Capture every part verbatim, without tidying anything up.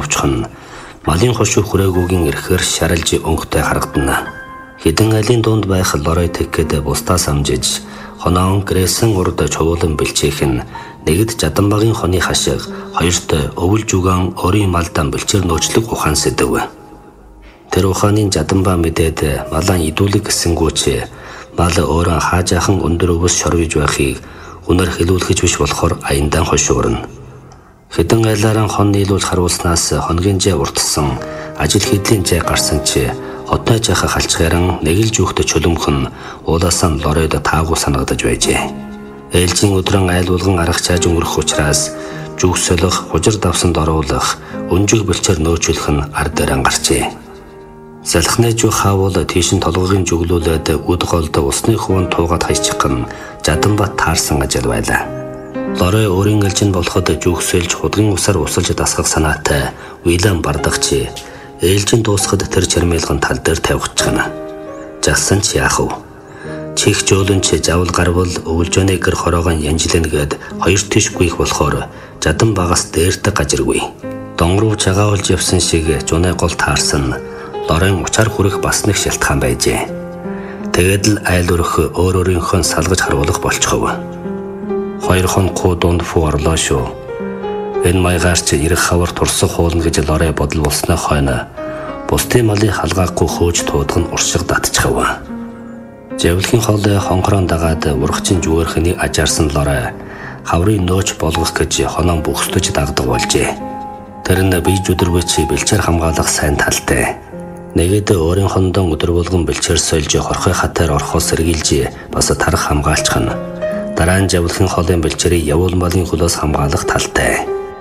явчихна. Малын хошуу хүрээгүүгийн ирэхээр шаралж өнгөтэй харагдана. Хэдэн айлын дунд байх лорой тэггээд бусдаас амжиж хоноон грэсэн урд чуулан бэлчээх нь нэгд Жаданбагийн хоны хашиг, хоёрт өвөл жүгэн өрийн малдан бэлчээр нөөцлөг ухаан сэдэв. Тэр ухааны Жаданба мэдээд малан идүүлэг гэсэнгүүч мал өөрөө хаажаахан өндөр өвс шорвиж байхыг үнээр хэлүүлэх биш болохоор аяндан хошуурна. Хэдэн айлаараа хон нийлүүлж харуулснаас хоногийн жаа уртсан ажил хэдлийн жаа гарсан чи хоттой жааха халчгааран нэг л жүхтө чөлөмхөн уулаасаа лоройд таагүй санагдаж байжээ. Ээлжийн өдрөн айл булган арга чааж өнгөрөх учраас жүх солих, хужир давсанд оруулах, өнжиг бэлчээр нөөцлөх нь ар дээрэн гарчээ. Салхны жүх хаавал тийшин толгойн жүглүүлээд үд голд усны хуван туугаад хайчих гэн Жаданба таарсан ажил байлаа. Лорой өөрийн ээлжинд болоход жүхсэлж худгын усаар усалж дасгах санаатай Уилам бардагч ээлжинд дуусахад тэр чармайлгын тал дээр тавьчихна. Жасан ч яах вэ? Чих жөөлөн ч завл гарвал өвөлжөөний гэр хороогон янжлэнгээд хоёр тиш гүйх болохоор Жаданбагаас дээртэй гажиргүй. Дон руу чагаалж явсан шиг жуны гол таарсан Лоройн учаар хүрэх бас нэг шалтгаан байжээ. Тэгээд л айл өрөх өөр өөрийнхөө салгаж харуулах болчихов. Хоёр хон гоо дунд фу орлоо шүү. Энэ маягаар чи ирэх хавар турсах хуулна гэж Лорой бодол болсны хойно бусдын малын халгаахгүй хөөж туудах нь уршиг татчихав. Живлхийн хоолой хонхорон дагаад урагчин жүгээрхний ажаарсан Лорой хаврын нөөч болгох гэж хоноон бүхсдэж дагдаг болжээ. Тэр нь бие жүдэрвэчи бэлчээр хамгаалах сайн талтай. Нэгэд өөрийн хондон өдөр болгон бэлчээр сольж хорхой хатаар орхоос сэргийлж бас тарах хамгаалчих нь. Дараа нь живлхийн хоолойн бэлчээрийг явуул малын хөлөөс хамгаалах талтай.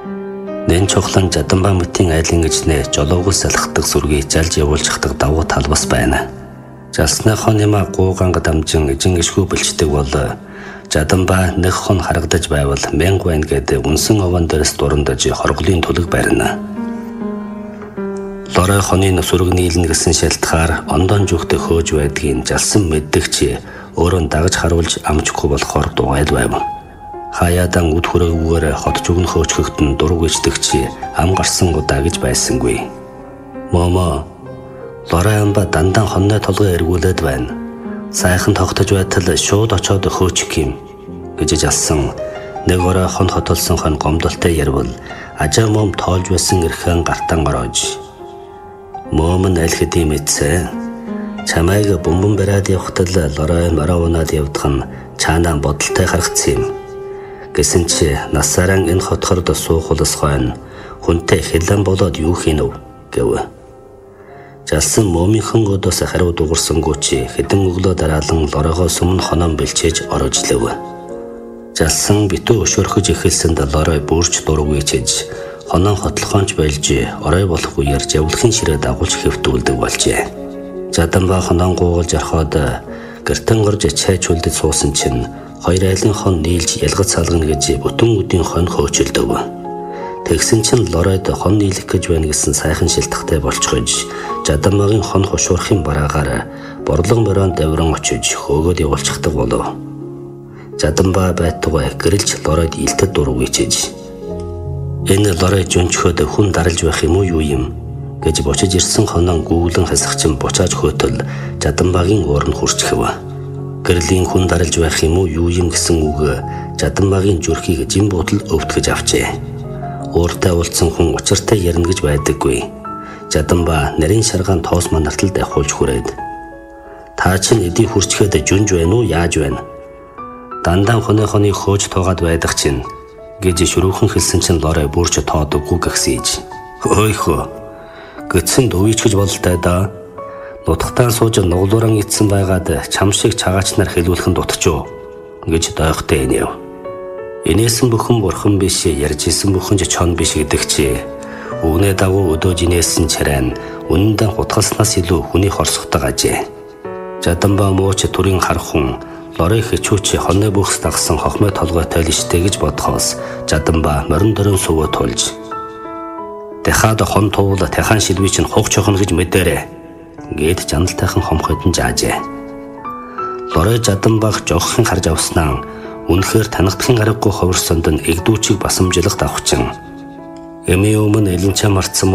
Нэн чухлан Жаданба мэтийн айлын гिचнэ жолоогоос салхдаг сүргийг жалж явуулчихдаг давуу тал бас байна. Жалсны хон яма гууганг дамжин эжин гიშгүү бэлчдэг бол Жаданба нэг хон харагдаж байвал мянга байна гэдэг үнсэн овон дээрс дурандаж хорголын төлөг барина. Лорой хоны сүрэг нийлнэ гэсэн шалтгаар ондон жүхтэй хөөж байдгийг жалсан мэддэгч өөрөө дагаж харуулж амжихгүй болохоор дугайл байв. Хаяадан үд хүрээгээр хот жүгн хөөчгөхт нь дург ичдэгч ам гарсан удаа гэж байсангүй. Момо Лорой амба дандан хонной толгой эргүүлээд байна. Сайхан тогтож байтал шууд очоод хөөчих юм гэж жалсан. Нэг орой хон хотолсон хон гомдолтой ярвал ажаа мом тоолж байсан эрхэн гартан ороож. Момон аль хэдийн мэдсэ. Чамайг бомбон бариад явхтал Лорой мороо унаад явдах нь чаанаа бодолтой харагдсан юм. Гэсэн чи насаараа энэ хотхорд суухлаас хойно хүнтэй хэлэн болоод юу хийнв гэв. Жалсан момынхан өдөөс хариу дуурсангүй чи хэдэн өглөө дараалан Лоройгоо сүмн хоноон бэлчээж орожлов. Жалсан битүү өшөөрхөж эхэлсэнд Лорой бүрч дургүй чиж хоноон хотлохоонч болж орой болох үеэр живлхийн ширээ дагуулж хэвтүүлдэг болжээ. Жаданба хоноон гуугалж орхоод гэртэн орж чайч үлдэж суусан чинь хоёр айлын хон нийлж ялгаж салгана гэж бүтэн үдийн хон хөөчөлдөв. Тэгсэн чинь Лоройд хон нийлэх гэж байна гэсэн сайхан шилтгтэй болчихож Жаданбагийн хон хушуурхын бараагаар борлон морон давран очиж хөөгөөд явуулчихдаг болов. Жаданба байтугай гэрэлж Лоройд илтэд дургүй чиж. Энэ Лорой жөнчхөд хүн даралж байх юм уу юу юм гэж бочиж ирсэн хоноон гүглэн хасахчин бочааж хөөтөл Жаданбагийн уур нь хурчхэв. Гэрлийн хүн даралж байх юм уу юу юм гэсэн үг Жаданбагийн зүрхийг жин буудал өвтгөж авчээ. Ууртай уулзсан хүн учиртай ярина гэж байдаггүй. Жаданба нарийн шаргаан тоос манартал давхуулж хүрээд та чинь эдийн хурчгээд жүнж байна уу яаж байна? Дандан хоны хоны хөөж туугаад байдаг чинь гэж шүрүүхэн хэлсэн чинь Лорой бүрч тоодоггүй гэгсийж. Хөөйхөө. Гэтсэн дөвийч гэж бололтой да. Нутагтаа сууж нуглууран ицсэн байгаад чам шиг чагаач нар хэлүүлхэн дутчихв гэж дойхтой энэв. Инээсэн бүхэн бурхан биш, ярьж исэн бүхэн ч чон биш гэдэг чи. Үгнээ дагуу өдөөж инээсэн чарайн үнэндээ хутгаснаас илүү хүний хорсгодог ажээ. Жаданба мууч түрийн хархан Лорой хичүүчи хонны бүхс дагсан хохмой толгойтой л штэ гэж бодхоос Жаданба морин дөрөн сувөө тулж. Дахад хон туул тахан шилвий чинь хуг чохно гэж мэдээрээ. Гээд жандалтайхан хомхойдон жаажээ. Лорой Жаданбаг жогхын харж авснаа үнэхээр танагдахын аргагүй ховрсонд нь эгдүүчийг басамжлах давхчин. Эмээ өмнө элэнчээ марцсан